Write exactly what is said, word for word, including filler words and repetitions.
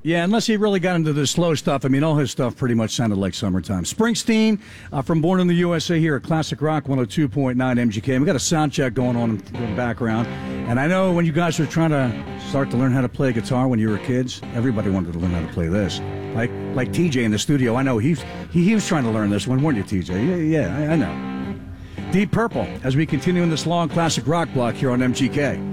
Yeah, unless he really got into the slow stuff. I mean, all his stuff pretty much sounded like summertime. Springsteen uh, from Born in the U S A here at Classic Rock one oh two point nine M G K. We got a sound check going on in the background. And I know when you guys were trying to start to learn how to play guitar when you were kids, everybody wanted to learn how to play this. Like like T J in the studio. I know he, he, he was trying to learn this one, weren't you, T J? Yeah, yeah I, I know. Deep Purple as we continue in this long classic rock block here on M G K.